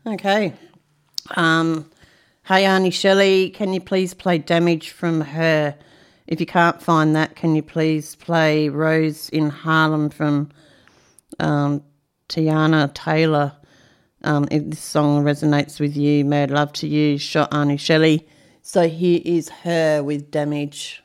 Okay. Hey, Arnie Shelley, can you please play Damage from Her? If you can't find that, can you please play Rose in Harlem from Tiana Taylor? If this song resonates with you, mad love to you, shot Arnie Shelley. So here is Her with Damage.